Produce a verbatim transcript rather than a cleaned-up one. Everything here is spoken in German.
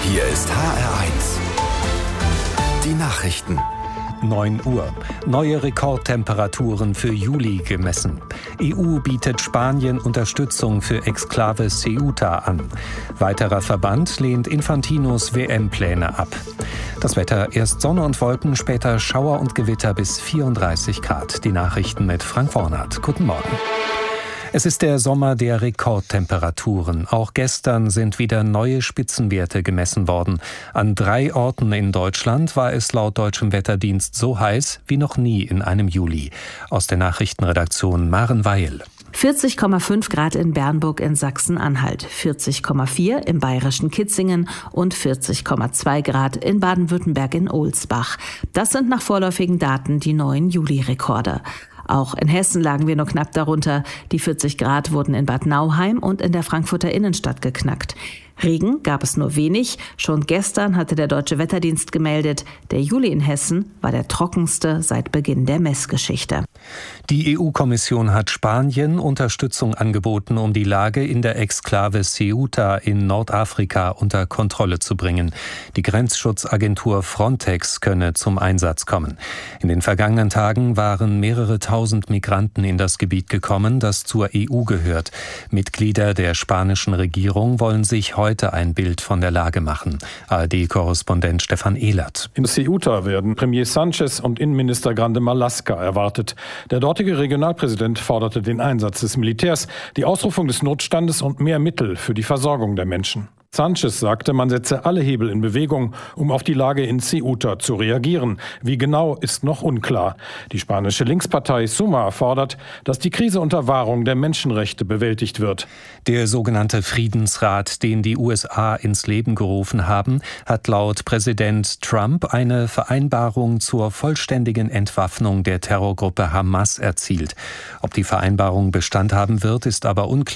Hier ist H R eins. Die Nachrichten. neun Uhr. Neue Rekordtemperaturen für Juli gemessen. E U bietet Spanien Unterstützung für Exklave Ceuta an. Weiterer Verband lehnt Infantinos W M-Pläne ab. Das Wetter: erst Sonne und Wolken, später Schauer und Gewitter bis vierunddreißig Grad. Die Nachrichten mit Frank Wornert. Guten Morgen. Es ist der Sommer der Rekordtemperaturen. Auch gestern sind wieder neue Spitzenwerte gemessen worden. An drei Orten in Deutschland war es laut deutschem Wetterdienst so heiß wie noch nie in einem Juli. Aus der Nachrichtenredaktion Maren Weil. vierzig Komma fünf Grad in Bernburg in Sachsen-Anhalt, vierzig Komma vier im bayerischen Kitzingen und vierzig Komma zwei Grad in Baden-Württemberg in Ohlsbach. Das sind nach vorläufigen Daten die neuen Juli-Rekorde. Auch in Hessen lagen wir nur knapp darunter. Die vierzig Grad wurden in Bad Nauheim und in der Frankfurter Innenstadt geknackt. Regen gab es nur wenig. Schon gestern hatte der Deutsche Wetterdienst gemeldet, der Juli in Hessen war der trockenste seit Beginn der Messgeschichte. Die E U-Kommission hat Spanien Unterstützung angeboten, um die Lage in der Exklave Ceuta in Nordafrika unter Kontrolle zu bringen. Die Grenzschutzagentur Frontex könne zum Einsatz kommen. In den vergangenen Tagen waren mehrere tausend Migranten in das Gebiet gekommen, das zur E U gehört. Mitglieder der spanischen Regierung wollen sich heute ein Bild von der Lage machen. A R D-Korrespondent Stefan Ehlert. In Ceuta werden Premier Sánchez und Innenminister Grande Marlaska erwartet. Der dortige Regionalpräsident forderte den Einsatz des Militärs, die Ausrufung des Notstandes und mehr Mittel für die Versorgung der Menschen. Sánchez sagte, man setze alle Hebel in Bewegung, um auf die Lage in Ceuta zu reagieren. Wie genau, ist noch unklar. Die spanische Linkspartei Sumar fordert, dass die Krise unter Wahrung der Menschenrechte bewältigt wird. Der sogenannte Friedensrat, den die U S A ins Leben gerufen haben, hat laut Präsident Trump eine Vereinbarung zur vollständigen Entwaffnung der Terrorgruppe Hamas erzielt. Ob die Vereinbarung Bestand haben wird, ist aber unklar.